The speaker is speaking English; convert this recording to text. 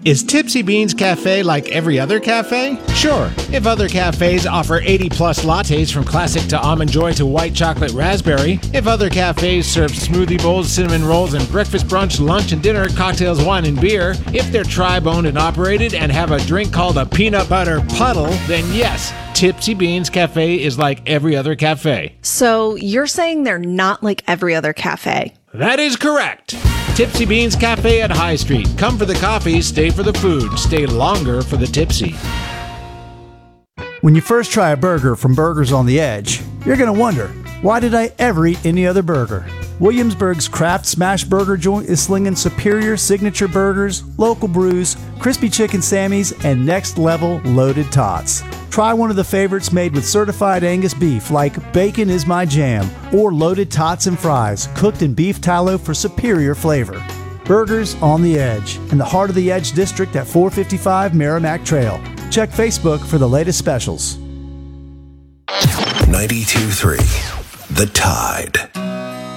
Is Tipsy Beans Cafe like every other cafe? Sure. If other cafes offer 80-plus lattes from classic to almond joy to white chocolate raspberry, if other cafes serve smoothie bowls, cinnamon rolls, and breakfast, brunch, lunch, and dinner, cocktails, wine, and beer, if they're tribe-owned and operated and have a drink called a peanut butter puddle, then yes, Tipsy Beans Cafe is like every other cafe. So you're saying they're not like every other cafe? That is correct. Tipsy Beans Cafe at High Street. Come for the coffee, stay for the food, stay longer for the tipsy. When you first try a burger from Burgers on the Edge, you're going to wonder, why did I ever eat any other burger? Williamsburg's Kraft Smash Burger joint is slinging superior signature burgers, local brews, crispy chicken sammies, and next-level loaded tots. Try one of the favorites made with certified Angus beef like Bacon Is My Jam or loaded tots and fries cooked in beef tallow for superior flavor. Burgers on the Edge in the heart of the Edge District at 455 Merrimack Trail. Check Facebook for the latest specials. 92.3 The Tide.